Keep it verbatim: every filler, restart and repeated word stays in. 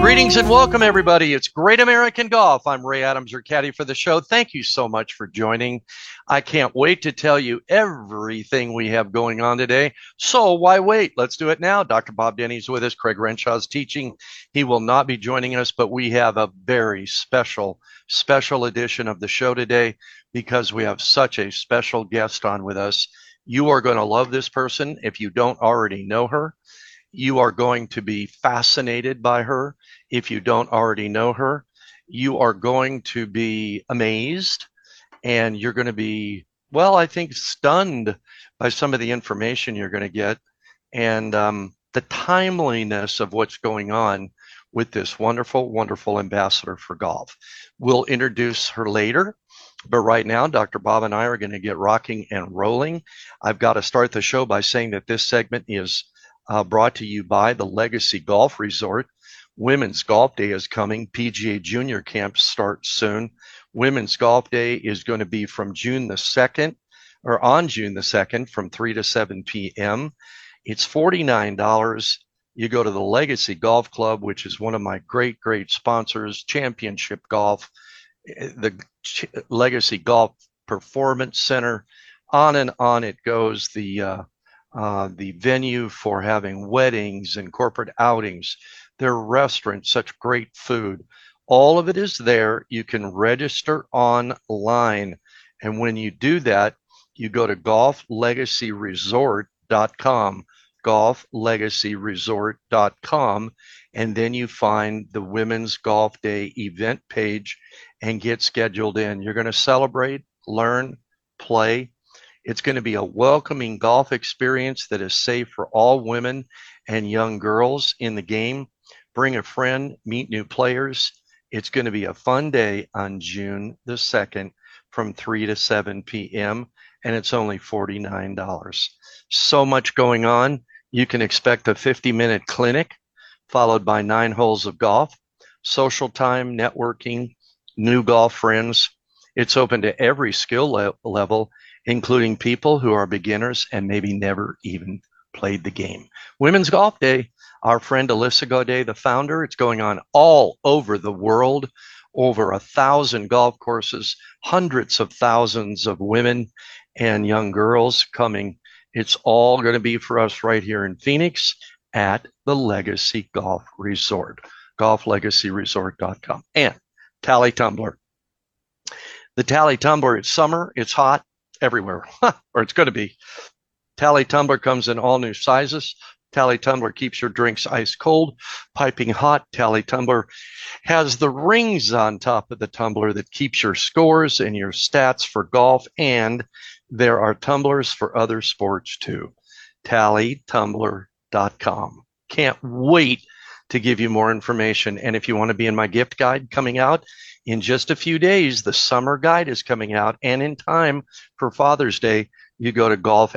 Greetings and welcome, everybody. It's Great American Golf. I'm Ray Adams, your caddy for the show. Thank you so much for joining. I can't wait to tell you everything we have going on today. So why wait? Let's do it now. Doctor Bob Denny's with us. Craig Renshaw's teaching. He will not be joining us, but we have a very special, special edition of the show today because we have such a special guest on with us. You are going to love this person if you don't already know her. You are going to be fascinated by her if you don't already know her. You are going to be amazed and you're going to be, well, I think stunned by some of the information you're going to get and um, the timeliness of what's going on with this wonderful, wonderful ambassador for golf. We'll introduce her later. But right now, Doctor Bob and I are going to get rocking and rolling. I've got to start the show by saying that this segment is Uh, brought to you by the Legacy Golf Resort. Women's Golf Day is coming. P G A Junior Camps start soon. Women's Golf Day is going to be from June the second, or on June the second, from three to seven p.m. It's forty-nine dollars. You go to the Legacy Golf Club, which is one of my great, great sponsors, Championship Golf, the Ch- Legacy Golf Performance Center. On and on it goes. The uh, Uh, the venue for having weddings and corporate outings, their restaurants, such great food. All of it is there. You can register online. And when you do that, you go to golf legacy resort dot com, golf legacy resort dot com, and then you find the Women's Golf Day event page and get scheduled in. You're going to celebrate, learn, play. It's going to be a welcoming golf experience that is safe for all women and young girls in the game. Bring a friend, meet new players. It's going to be a fun day on June the second from three to seven p.m. and it's only forty-nine dollars. So much going on. You can expect a fifty-minute clinic followed by nine holes of golf, social time, networking, new golf friends. It's open to every skill le- level, including people who are beginners and maybe never even played the game. Women's Golf Day, our friend Alyssa Godet, the founder, it's going on all over the world, over a thousand golf courses, hundreds of thousands of women and young girls coming. It's all going to be for us right here in Phoenix at the Legacy Golf Resort, golf legacy resort dot com. And Tally Tumbler. The Tally Tumbler, it's summer, it's hot, everywhere, or it's going to be. Tally Tumbler comes in all new sizes. Tally Tumbler keeps your drinks ice cold, piping hot. Tally Tumbler has the rings on top of the tumbler that keeps your scores and your stats for golf, and there are tumblers for other sports too. tally tumbler dot com. Can't wait to give you more information. And if you want to be in my gift guide coming out in just a few days, the summer guide is coming out, and in time for Father's Day, you go to golf